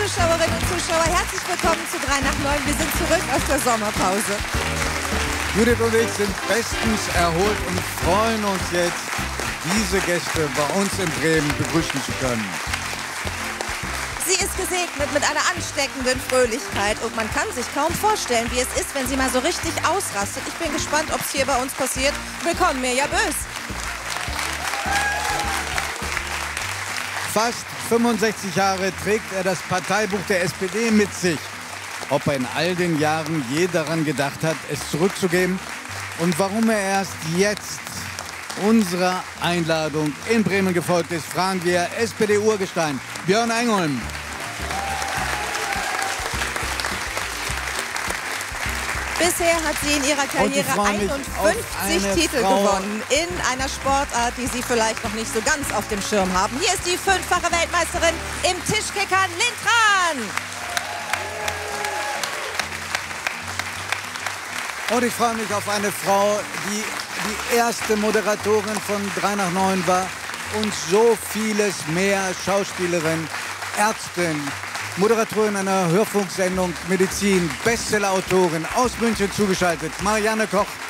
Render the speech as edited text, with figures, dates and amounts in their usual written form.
Zuschauerinnen und Zuschauer, herzlich willkommen zu 3 nach 9. Wir sind zurück aus der Sommerpause. Judith und ich sind bestens erholt und freuen uns jetzt, diese Gäste bei uns in Bremen begrüßen zu können. Sie ist gesegnet mit einer ansteckenden Fröhlichkeit und man kann sich kaum vorstellen, wie es ist, wenn sie mal so richtig ausrastet. Ich bin gespannt, ob es hier bei uns passiert. Willkommen, Mirja Bös. Fast 65 Jahre trägt er das Parteibuch der SPD mit sich. Ob er in all den Jahren je daran gedacht hat, es zurückzugeben und warum er erst jetzt unserer Einladung in Bremen gefolgt ist, fragen wir SPD-Urgestein Björn Engholm. Bisher hat sie in ihrer Karriere 51 Titel gewonnen in einer Sportart, die Sie vielleicht noch nicht so ganz auf dem Schirm haben. Hier ist die 5-fache Weltmeisterin im Tischkickern, Lynn Tran. Und ich freue mich auf eine Frau, die die erste Moderatorin von 3 nach 9 war und so vieles mehr. Schauspielerin, Ärztin, Moderatorin einer Hörfunksendung Medizin, Bestsellerautorin, aus München zugeschaltet, Marianne Koch.